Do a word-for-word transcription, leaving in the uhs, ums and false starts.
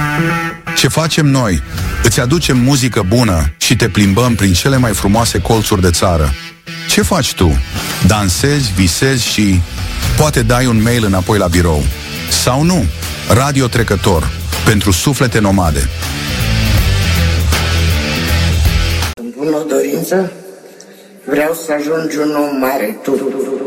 Ce facem noi? Îți aducem muzică bună și te plimbăm prin cele mai frumoase colțuri de țară. Ce faci tu? Dansezi, visezi și poate dai un mail înapoi la birou. Sau nu? Radio Trecător, pentru suflete nomade. Îmi pun o dorință, vreau să ajungi un om mare, tu, tu, tu, tu.